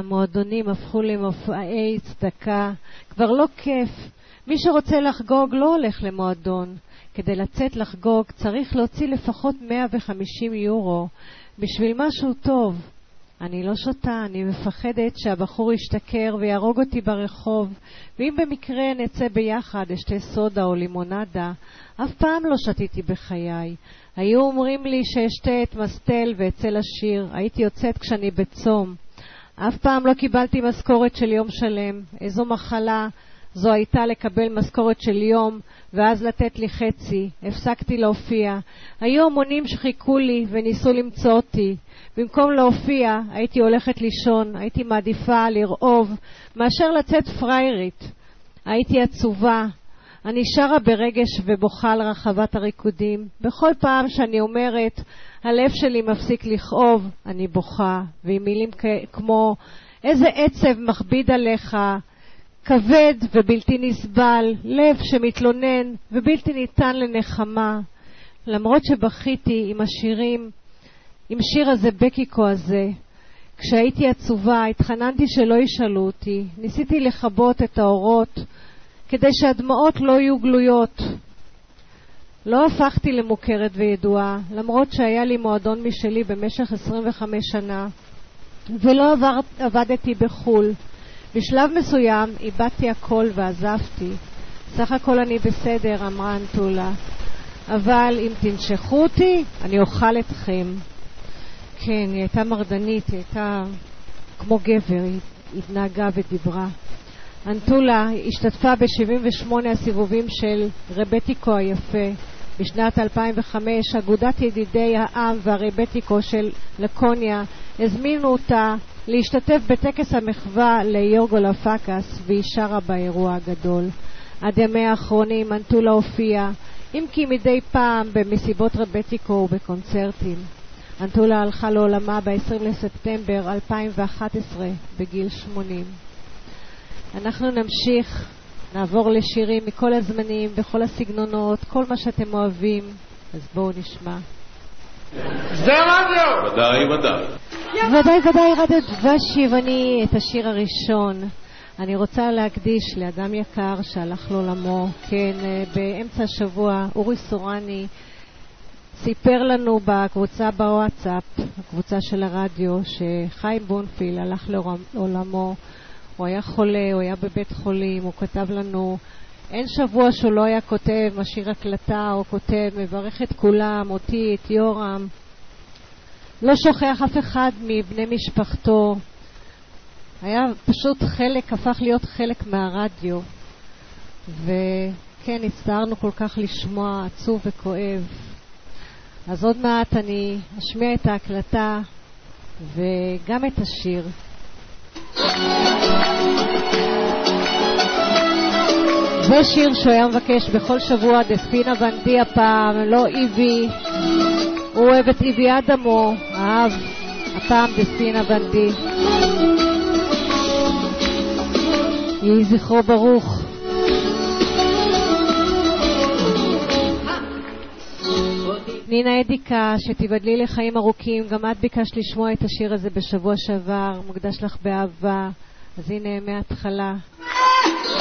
המועדונים הפכו למופעי צדקה. כבר לא כיף. מי שרוצה לחגוג לא הולך למועדון. כדי לצאת לחגוג צריך להוציא לפחות 150 יורו בשביל משהו טוב. אני לא שותה, אני מפחדת שהבחור ישתכר וירוג אותי ברחוב, ואם במקרה נצא ביחד אשתה סודה או לימונדה. אף פעם לא שתיתי בחיי. היו אומרים לי שאשתה את מסטל ואצא לשיר. הייתי יוצאת כשאני בצום. אף פעם לא קיבלתי משכורת של יום שלם. איזו מחלה זו הייתה לקבל משכורת של יום ואז לתת לי חצי. הפסקתי להופיע. היו המונים שחיכו לי וניסו למצוא אותי. במקום להופיע הייתי הולכת לישון. הייתי מעדיפה לרעוב מאשר לצאת פריירית. הייתי עצובה. אני שרה ברגש ובוכה על רחבת הריקודים. בכל פעם שאני אומרת הלב שלי מפסיק לכאוב, אני בוכה. ועם מילים כמו איזה עצב מכביד עליך, כבד ובלתי נסבל, לב שמתלונן ובלתי ניתן לנחמה. למרות שבכיתי עם שיר הזה בקיקו הזה, כשהייתי עצובה התחננתי שלא ישאלו אותי. ניסיתי לכבות את האורות כדי שהדמעות לא יהיו גלויות. לא הפכתי למוכרת וידועה, למרות שהיה לי מועדון משלי במשך 25 שנה, ולא עבדתי בחול. בשלב מסוים איבדתי הכל ועזבתי. סך הכל אני בסדר, אמרה אנטולה. אבל אם תנשכו אותי, אני אוכל אתכם. כן, היא הייתה מרדנית, היא הייתה כמו גבר, היא התנהגה ודיברה. אנטולה השתתפה ב-78 הסיבובים של רבטיקו היפה. בשנת 2005 אגודת ידידי העם והרבטיקו של לקוניה הזמינו אותה להשתתף בטקס המחווה ליורגו לפקס, והיא שרה באירוע הגדול. עד ימי האחרונים אנטולה הופיעה, אם כי מדי פעם במסיבות רבטיקו ובקונצרטים. אנטולה הלכה לעולמה ב-20 לספטמבר 2011 בגיל 80. אנחנו נמשיך, נעבור לשירים מכל הזמנים, בכל הסגנונות, כל מה שאתם אוהבים. אז בואו נשמע. זה רדיו! ודאי רדיו דבשי, ואני את השיר הראשון אני רוצה להקדיש לאדם יקר שהלך לעולמו. כן, באמצע השבוע אורי סורני סיפר לנו בקבוצה בוואטסאפ, הקבוצה של הרדיו, שחיים בונפיל הלך לעולמו. הוא היה חולה, הוא היה בבית חולים, הוא כתב לנו, אין שבוע שהוא לא היה כותב, משאיר הקלטה, או כותב, מברך את כולם, אותי, את יורם. לא שוכח אף אחד מבני משפחתו. היה פשוט חלק, הפך להיות חלק מהרדיו. וכן, הצטערנו כל כך לשמוע, עצוב וכואב. אז עוד מעט אני אשמיע את ההקלטה וגם את השיר. זה שיר שהוא היה מבקש בכל שבוע, דספינה ונדי הפעם, לא איבי. הוא אוהב את איבי אדמו, אהב הפעם דספינה ונדי. יהי זכרו ברוך. נינה אדיקה, שתיבדלי לחיים ארוכים, גם את ביקשת לשמוע את השיר הזה בשבוע שעבר, מוקדש לך באהבה. אז הנה מההתחלה.